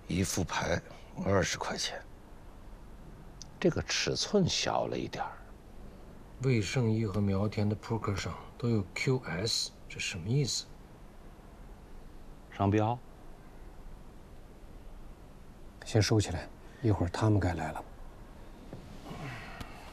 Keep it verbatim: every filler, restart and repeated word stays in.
一副牌二十块钱，这个尺寸小了一点儿。 魏圣一和苗田的扑克上都有 Q S， 这什么意思？ 商标。 先收起来，一会儿他们该来了。